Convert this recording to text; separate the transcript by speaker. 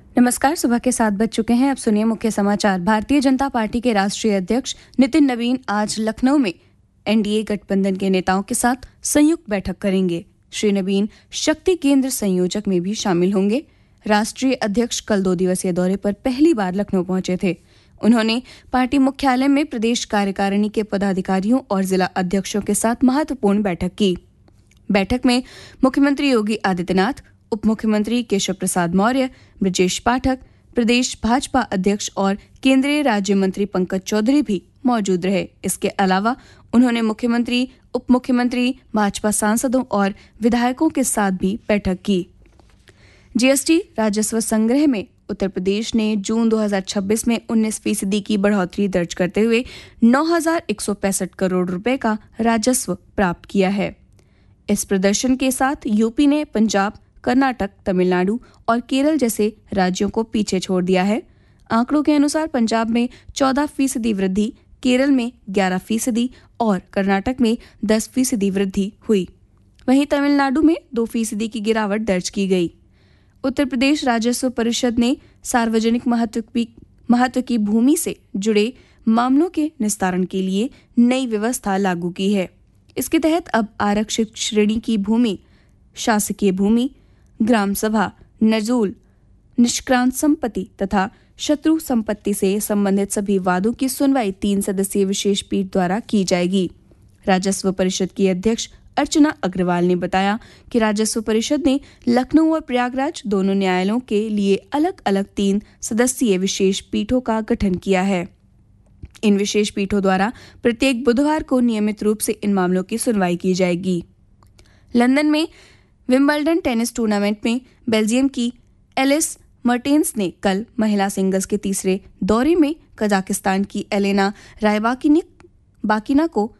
Speaker 1: नमस्कार। सुबह के 7 बज चुके हैं। अब सुनिए मुख्य समाचार। भारतीय जनता पार्टी के राष्ट्रीय अध्यक्ष नितिन नवीन आज लखनऊ में एनडीए गठबंधन के नेताओं के साथ संयुक्त बैठक करेंगे। श्री नवीन शक्ति केंद्र संयोजक में भी शामिल होंगे। राष्ट्रीय अध्यक्ष कल 2 दिवसीय दौरे पर पहली बार लखनऊ पहुंचे थे। उन्होंने पार्टी मुख्यालय में प्रदेश कार्यकारिणी के पदाधिकारियों और जिला अध्यक्षों के साथ महत्वपूर्ण बैठक की। बैठक में मुख्यमंत्री योगी आदित्यनाथ, उप मुख्यमंत्री केशव प्रसाद मौर्य, ब्रजेश पाठक, प्रदेश भाजपा अध्यक्ष और केंद्रीय राज्य मंत्री पंकज चौधरी भी मौजूद रहे। इसके अलावा उन्होंने मुख्यमंत्री, उप मुख्यमंत्री, भाजपा सांसदों और विधायकों के साथ भी बैठक की। जीएसटी राजस्व संग्रह में उत्तर प्रदेश ने जून 2026 में 19% की बढ़ोतरी दर्ज करते हुए 9,165 करोड़ रुपए का राजस्व प्राप्त किया है। इस प्रदर्शन के साथ यूपी ने पंजाब, कर्नाटक, तमिलनाडु और केरल जैसे राज्यों को पीछे छोड़ दिया है। आंकड़ों के अनुसार पंजाब में 14% वृद्धि, केरल में 11% और कर्नाटक में 10% वृद्धि हुई। वहीं तमिलनाडु में 2% की गिरावट दर्ज की गई। उत्तर प्रदेश राजस्व परिषद ने सार्वजनिक महत्व की भूमि से जुड़े मामलों के निस्तारण के लिए नई व्यवस्था लागू की है। इसके तहत अब आरक्षित श्रेणी की भूमि, शासकीय भूमि, ग्राम सभा, नजूल, निष्क्रांत संपत्ति तथा शत्रु संपत्ति से संबंधित सभी वादों की सुनवाई 3 सदस्यीय विशेष पीठ द्वारा की जाएगी। राजस्व परिषद की अध्यक्ष अर्चना अग्रवाल ने बताया कि राजस्व परिषद ने लखनऊ और प्रयागराज दोनों न्यायालयों के लिए अलग अलग 3 सदस्यीय विशेष पीठों का गठन किया है। इन विशेष पीठों द्वारा प्रत्येक बुधवार को नियमित रूप से इन मामलों की सुनवाई की जाएगी। लंदन में विंबलडन टेनिस टूर्नामेंट में बेल्जियम की एलिस मर्टेंस ने कल महिला सिंगल्स के तीसरे दौरे में कजाकिस्तान की एलेना रायबाकिना को